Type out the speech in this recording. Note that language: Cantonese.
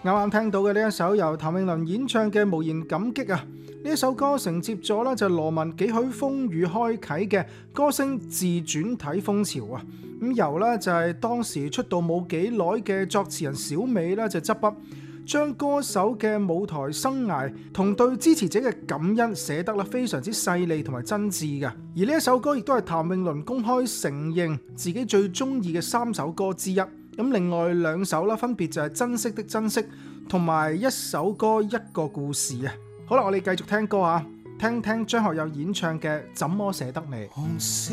啱啱聽到嘅呢一首由譚詠麟演唱嘅《無言感激》啊，呢一首歌承接咗啦就羅文幾許風雨開啟嘅歌聲自傳體風潮啊。咁由啦就係當時出道冇幾耐嘅作詞人小美啦就執筆，將歌手嘅舞台生涯同對支持者嘅感恩寫得啦非常之細膩同埋真摯嘅。而呢一首歌亦都係譚詠麟公開承認自己最中意嘅3首歌之一。咁另外2首啦，分別就係珍惜的珍惜同埋一首歌一個故事啊。好啦，我哋繼續聽歌啊，聽聽張學友演唱嘅《怎麼捨得你》。